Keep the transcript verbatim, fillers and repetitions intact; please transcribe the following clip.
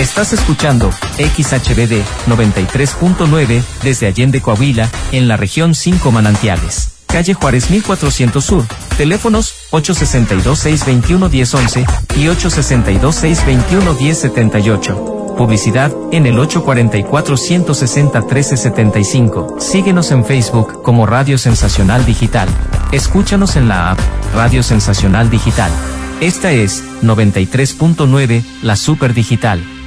Estás escuchando X H B D noventa y tres punto nueve desde Allende, Coahuila, en la región cinco Manantiales. Calle Juárez mil cuatrocientos Sur. Teléfonos ocho seis dos, seis dos uno, uno cero once y ocho seis dos, seis dos uno, uno cero siete ocho. Publicidad en el ocho cuatro cuatro, uno seis cero, uno tres siete cinco. Síguenos en Facebook como Radio Sensacional Digital. Escúchanos en la app Radio Sensacional Digital. Esta es noventa y tres punto nueve, la Super Digital.